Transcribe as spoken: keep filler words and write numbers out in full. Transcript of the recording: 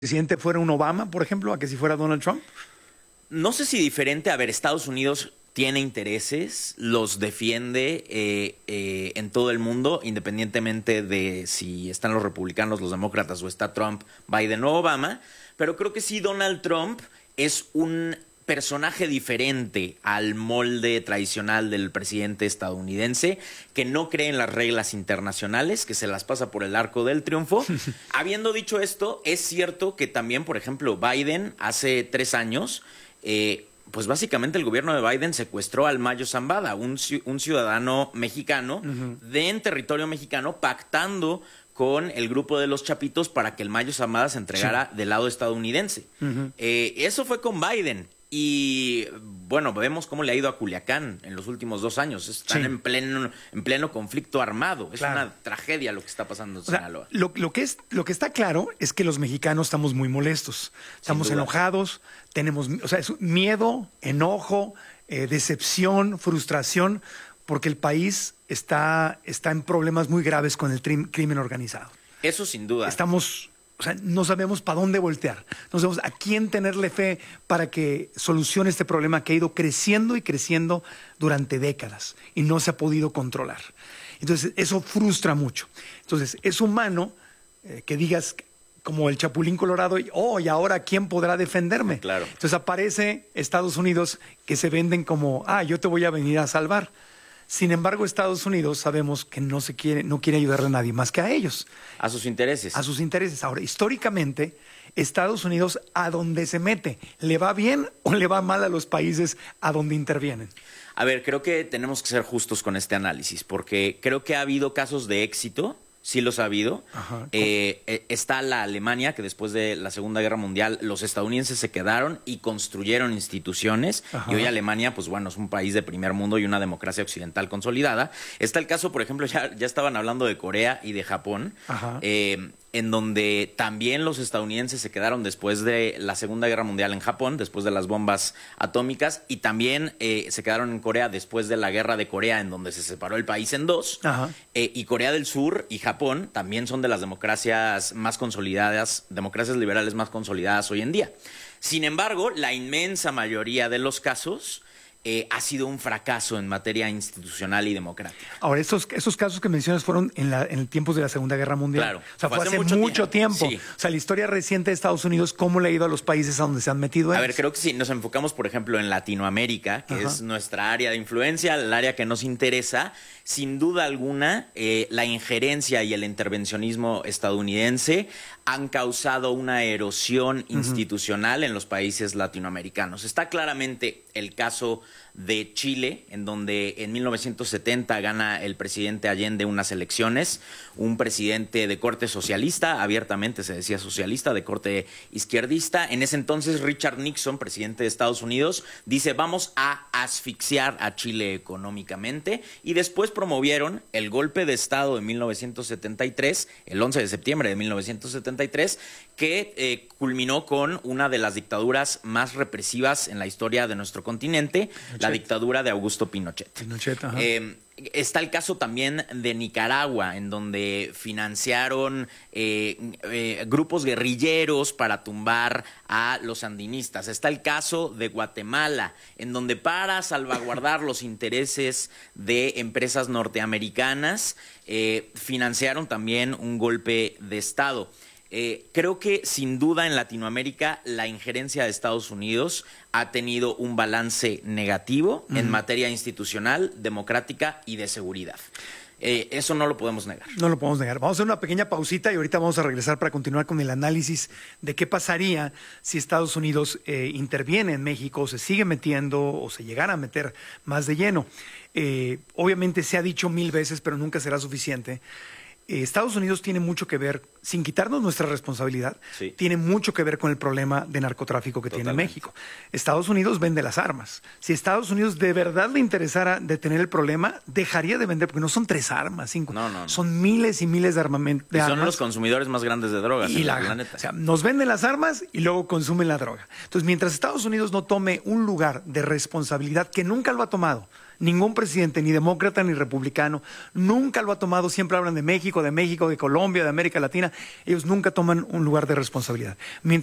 presidente fuera un Obama, por ejemplo, a que si fuera Donald Trump? No sé si diferente. A ver, Estados Unidos tiene intereses, los defiende eh, eh, en todo el mundo, independientemente de si están los republicanos, los demócratas o está Trump, Biden o Obama. Pero creo que sí, Donald Trump es un personaje diferente al molde tradicional del presidente estadounidense, que no cree en las reglas internacionales, que se las pasa por el arco del triunfo. Habiendo dicho esto, es cierto que también, por ejemplo, Biden hace tres años, eh, pues básicamente el gobierno de Biden secuestró al Mayo Zambada, un, un ciudadano mexicano uh-huh. de en territorio mexicano, pactando con el grupo de los Chapitos para que el Mayo Zambada se entregara sí. del lado estadounidense. Uh-huh. Eh, eso fue con Biden. Y bueno, vemos cómo le ha ido a Culiacán en los últimos dos años. Están sí. en pleno en pleno conflicto armado. Es claro. una tragedia lo que está pasando en o Sinaloa. Sea, lo, lo, que es, lo que está claro es que los mexicanos estamos muy molestos. Estamos enojados, tenemos o sea, es miedo, enojo, eh, decepción, frustración, porque el país está, está en problemas muy graves con el tri- crimen organizado. Eso sin duda. Estamos... O sea, no sabemos para dónde voltear, no sabemos a quién tenerle fe para que solucione este problema que ha ido creciendo y creciendo durante décadas y no se ha podido controlar. Entonces, eso frustra mucho. Entonces, es humano eh, que digas como el Chapulín Colorado, oh, y ahora ¿quién podrá defenderme? Claro. Entonces aparece Estados Unidos que se venden como, ah, yo te voy a venir a salvar. Sin embargo, Estados Unidos sabemos que no se quiere, no quiere ayudarle a nadie más que a ellos. A sus intereses. A sus intereses. Ahora, históricamente, Estados Unidos, ¿a dónde se mete? ¿Le va bien o le va mal a los países a donde intervienen? A ver, creo que tenemos que ser justos con este análisis, porque creo que ha habido casos de éxito. Sí los ha habido. Ajá, eh, está la Alemania, que después de la Segunda Guerra Mundial los estadounidenses se quedaron y construyeron instituciones. Ajá. Y hoy Alemania, pues bueno, es un país de primer mundo y una democracia occidental consolidada. Está el caso, por ejemplo, ya, ya estaban hablando de Corea y de Japón, eh, en donde también los estadounidenses se quedaron después de la Segunda Guerra Mundial en Japón, después de las bombas atómicas, y también eh, se quedaron en Corea después de la Guerra de Corea, en donde se separó el país en dos. Eh, y Corea del Sur y Japón también son de las democracias más consolidadas, democracias liberales más consolidadas hoy en día. Sin embargo, la inmensa mayoría de los casos Eh, ha sido un fracaso en materia institucional y democrática. Ahora, esos, esos casos que mencionas fueron en, la, en tiempos de la Segunda Guerra Mundial. Claro. O sea, fue, fue hace, hace mucho, mucho tiempo. tiempo. Sí. O sea, la historia reciente de Estados Unidos, ¿cómo le ha ido a los países a donde se han metido? A ver, creo que si nos enfocamos, por ejemplo, en Latinoamérica, que Ajá. es nuestra área de influencia, el área que nos interesa, sin duda alguna, eh, la injerencia y el intervencionismo estadounidense han causado una erosión uh-huh. institucional en los países latinoamericanos. Está claramente el caso de Chile, en donde en mil novecientos setenta gana el presidente Allende unas elecciones, un presidente de corte socialista, abiertamente se decía socialista, de corte izquierdista. En ese entonces Richard Nixon, presidente de Estados Unidos, dice vamos a asfixiar a Chile económicamente, y después promovieron el golpe de Estado de mil novecientos setenta y tres, el once de septiembre de mil novecientos setenta y tres, que eh, culminó con una de las dictaduras más represivas en la historia de nuestro continente, Pinochet. La dictadura de Augusto Pinochet. Pinochet ajá. Eh, está el caso también de Nicaragua, en donde financiaron eh, eh, grupos guerrilleros para tumbar a los sandinistas. Está el caso de Guatemala, en donde para salvaguardar los intereses de empresas norteamericanas, eh, financiaron también un golpe de Estado. Eh, creo que sin duda en Latinoamérica la injerencia de Estados Unidos ha tenido un balance negativo uh-huh. en materia institucional, democrática y de seguridad. Eh, eso no lo podemos negar. No lo podemos negar. Vamos a hacer una pequeña pausita y ahorita vamos a regresar para continuar con el análisis de qué pasaría si Estados Unidos eh, interviene en México, o se sigue metiendo o se llegara a meter más de lleno. Eh, obviamente se ha dicho mil veces, pero nunca será suficiente. Estados Unidos tiene mucho que ver, sin quitarnos nuestra responsabilidad, sí. tiene mucho que ver con el problema de narcotráfico que Totalmente. Tiene México. Estados Unidos vende las armas. Si Estados Unidos de verdad le interesara detener el problema, dejaría de vender, porque no son tres armas, cinco. No, no, no. Son miles y miles de armamento. Y son los consumidores más grandes de drogas y en la, el planeta. O sea, nos venden las armas y luego consumen la droga. Entonces, mientras Estados Unidos no tome un lugar de responsabilidad, que nunca lo ha tomado, Ningún presidente, ni demócrata ni republicano, nunca lo ha tomado. Siempre hablan de México, de México, de Colombia, de América Latina. Ellos nunca toman un lugar de responsabilidad. Mientras